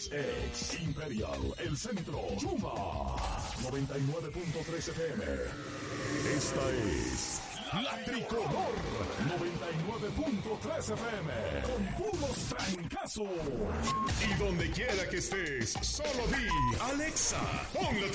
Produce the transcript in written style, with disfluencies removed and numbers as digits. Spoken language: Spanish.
Ex Imperial, El Centro, Chuma, 99.3 FM. Esta es La Tricolor, 99.3 FM, con puros trancazos. Y donde quiera que estés, solo di, Alexa, pon la